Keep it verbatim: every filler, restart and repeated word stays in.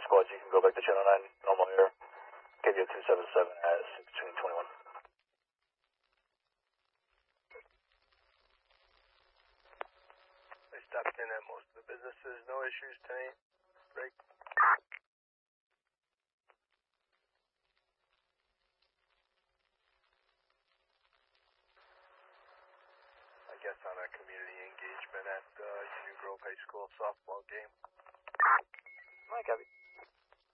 squads, you can go back to channel nine, normal air. K V O two seven seven at sixteen twenty-one. I stopped in at most of the businesses, no issues tonight. Break. I guess on a community engagement at uh, Union Grove High School softball game. Mike, copy.